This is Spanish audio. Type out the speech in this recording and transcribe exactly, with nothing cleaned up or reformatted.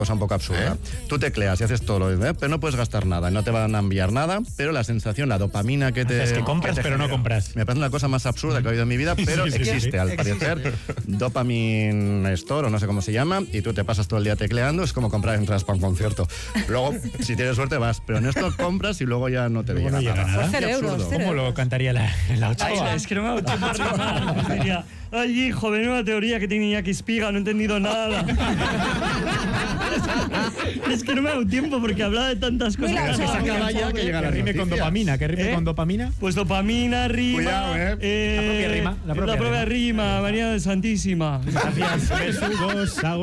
cosa un poco absurda. ¿Eh? Tú tecleas y haces todo lo demás, pero no puedes gastar nada, no te van a enviar nada, pero la sensación, la dopamina que te... Es que compras, que te pero genera. no compras. Me parece una cosa más absurda que he oído en mi vida, pero sí, sí, existe, sí. al parecer. Dopamine Store, o no sé cómo se llama, y tú te pasas todo el día tecleando, es como comprar entradas para un concierto. Luego, si tienes suerte, vas, pero en esto compras y luego ya no te llega no nada. nada. Cero euros, cero ¿Cómo lo cantaría la, la Ochoa? Es que no me ha dado tiempo a rimar. Diría, ay, hijo, de nueva teoría que tiene Iñaki Espiga, no he entendido nada. Es que no me ha dado tiempo porque hablaba de tantas cosas. Mira, que se acaba ya, que llega la rime con dopamina. ¿Qué rime ¿Eh? con dopamina? Pues dopamina, rima. Cuidado, ¿eh? eh la propia rima. La propia, la propia rima, rima. María Santísima. Gracias, besugos,